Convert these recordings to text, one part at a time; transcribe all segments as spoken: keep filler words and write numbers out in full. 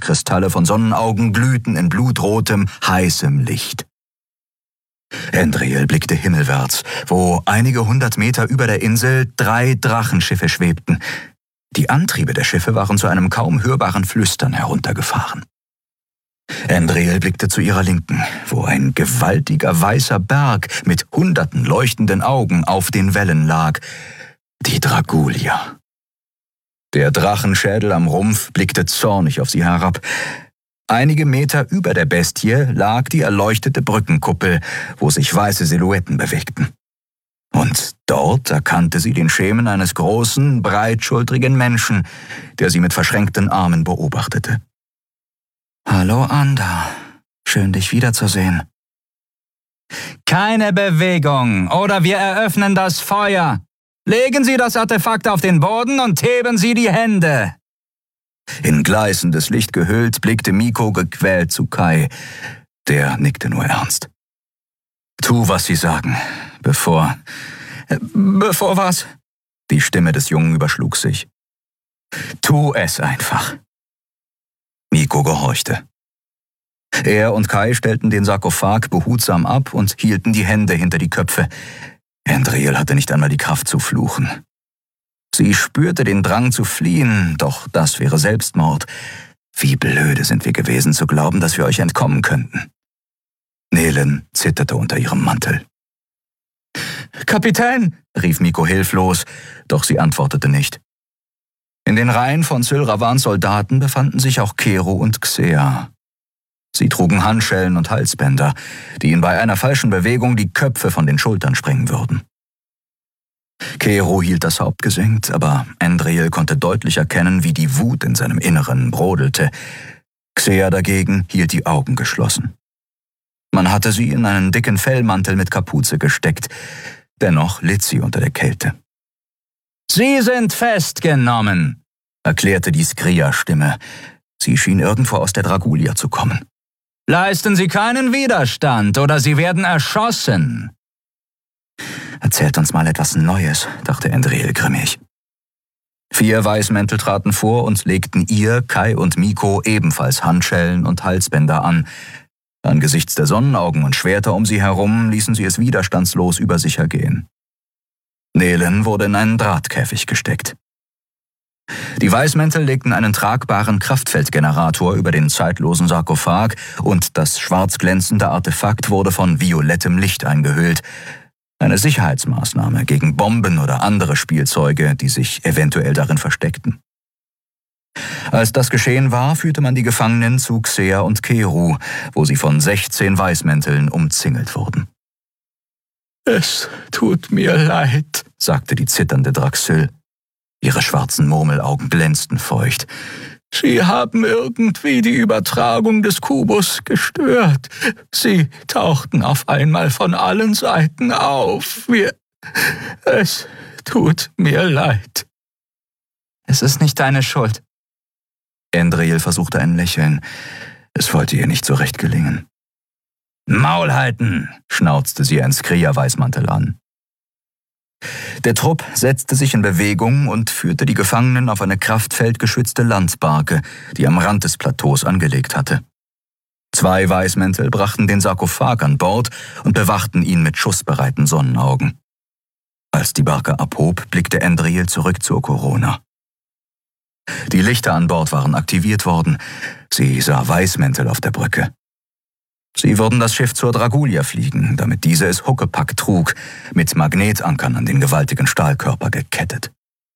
Quarzkristalle von Sonnenaugen glühten in blutrotem, heißem Licht. Endriel blickte himmelwärts, wo einige hundert Meter über der Insel drei Drachenschiffe schwebten. Die Antriebe der Schiffe waren zu einem kaum hörbaren Flüstern heruntergefahren. Endriel blickte zu ihrer Linken, wo ein gewaltiger weißer Berg mit hunderten leuchtenden Augen auf den Wellen lag. Die Dragulia. Der Drachenschädel am Rumpf blickte zornig auf sie herab. Einige Meter über der Bestie lag die erleuchtete Brückenkuppel, wo sich weiße Silhouetten bewegten. Und dort erkannte sie den Schemen eines großen, breitschultrigen Menschen, der sie mit verschränkten Armen beobachtete. »Hallo, Anda. Schön, dich wiederzusehen.« »Keine Bewegung, oder wir eröffnen das Feuer. Legen Sie das Artefakt auf den Boden und heben Sie die Hände.« In gleißendes Licht gehüllt, blickte Miko gequält zu Kai. Der nickte nur ernst. »Tu, was sie sagen, bevor... Äh, bevor was?« Die Stimme des Jungen überschlug sich. »Tu es einfach.« Miko gehorchte. Er und Kai stellten den Sarkophag behutsam ab und hielten die Hände hinter die Köpfe. Endriel hatte nicht einmal die Kraft zu fluchen. Sie spürte den Drang zu fliehen, doch das wäre Selbstmord. Wie blöde sind wir gewesen, zu glauben, dass wir euch entkommen könnten. Nelen zitterte unter ihrem Mantel. »Kapitän«, rief Miko hilflos, doch sie antwortete nicht. In den Reihen von Sylravans Soldaten befanden sich auch Kero und Xea. Sie trugen Handschellen und Halsbänder, die ihnen bei einer falschen Bewegung die Köpfe von den Schultern sprengen würden. Kero hielt das Haupt gesenkt, aber Endriel konnte deutlich erkennen, wie die Wut in seinem Inneren brodelte. Xea dagegen hielt die Augen geschlossen. Man hatte sie in einen dicken Fellmantel mit Kapuze gesteckt, dennoch litt sie unter der Kälte. »Sie sind festgenommen«, erklärte die Skria-Stimme. Sie schien irgendwo aus der Dragulia zu kommen. »Leisten Sie keinen Widerstand, oder Sie werden erschossen.« »Erzählt uns mal etwas Neues«, dachte Endriel grimmig. Vier Weißmäntel traten vor und legten ihr, Kai und Miko ebenfalls Handschellen und Halsbänder an. Angesichts der Sonnenaugen und Schwerter um sie herum ließen sie es widerstandslos über sich ergehen. Nelen wurde in einen Drahtkäfig gesteckt. Die Weißmäntel legten einen tragbaren Kraftfeldgenerator über den zeitlosen Sarkophag und das schwarz glänzende Artefakt wurde von violettem Licht eingehüllt. Eine Sicherheitsmaßnahme gegen Bomben oder andere Spielzeuge, die sich eventuell darin versteckten. Als das geschehen war, führte man die Gefangenen zu Xea und Kero, wo sie von sechzehn Weißmänteln umzingelt wurden. »Es tut mir leid«, sagte die zitternde Draxil. Ihre schwarzen Murmelaugen glänzten feucht. »Sie haben irgendwie die Übertragung des Kubus gestört. Sie tauchten auf einmal von allen Seiten auf. Wir... Es tut mir leid.« »Es ist nicht deine Schuld.« Endriel versuchte ein Lächeln. Es wollte ihr nicht so recht gelingen. »Maul halten«, schnauzte sie ein Skria-Weißmantel an. Der Trupp setzte sich in Bewegung und führte die Gefangenen auf eine kraftfeldgeschützte Landbarke, die am Rand des Plateaus angelegt hatte. Zwei Weißmäntel brachten den Sarkophag an Bord und bewachten ihn mit schussbereiten Sonnenaugen. Als die Barke abhob, blickte Endriel zurück zur Corona. Die Lichter an Bord waren aktiviert worden. Sie sah Weißmäntel auf der Brücke. Sie würden das Schiff zur Dragulia fliegen, damit diese es Huckepack trug, mit Magnetankern an den gewaltigen Stahlkörper gekettet.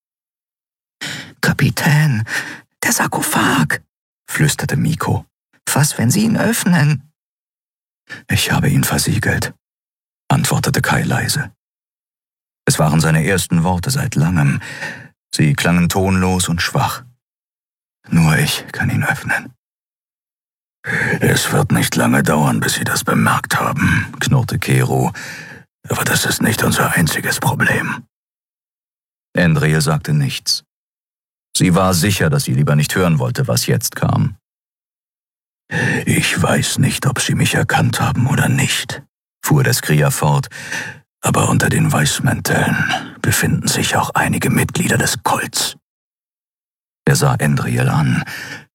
»Kapitän, der Sarkophag«, flüsterte Miko. »Was, wenn Sie ihn öffnen?« »Ich habe ihn versiegelt«, antwortete Kai leise. Es waren seine ersten Worte seit langem. Sie klangen tonlos und schwach. »Nur ich kann ihn öffnen.« »Es wird nicht lange dauern, bis Sie das bemerkt haben«, knurrte Kero. »Aber das ist nicht unser einziges Problem.« Endriel sagte nichts. Sie war sicher, dass sie lieber nicht hören wollte, was jetzt kam. »Ich weiß nicht, ob Sie mich erkannt haben oder nicht«, fuhr der Skria fort, »aber unter den Weißmänteln befinden sich auch einige Mitglieder des Kults.« Er sah Endriel an.